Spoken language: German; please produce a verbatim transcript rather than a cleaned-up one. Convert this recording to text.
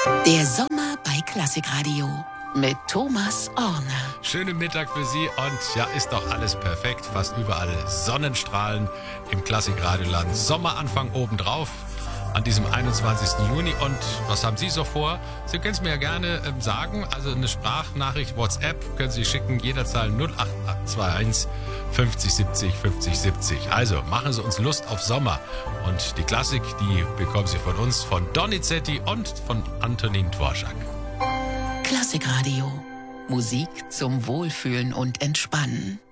Der Sommer bei Klassikradio mit Thomas Orner. Schönen Mittag für Sie und ja, ist doch alles perfekt. Fast überall Sonnenstrahlen im Klassikradioland. Sommeranfang obendrauf an diesem einundzwanzigsten Juni. Und was haben Sie so vor? Sie können es mir ja gerne ähm, sagen. Also eine Sprachnachricht, WhatsApp können Sie schicken, jederzeit null acht acht zwei eins fünfzig siebzig fünfzig siebzig. Also machen Sie uns Lust auf Sommer. Und die Klassik, die bekommen Sie von uns, von Donizetti und von Antonin Dvorak. Klassikradio. Musik zum Wohlfühlen und Entspannen.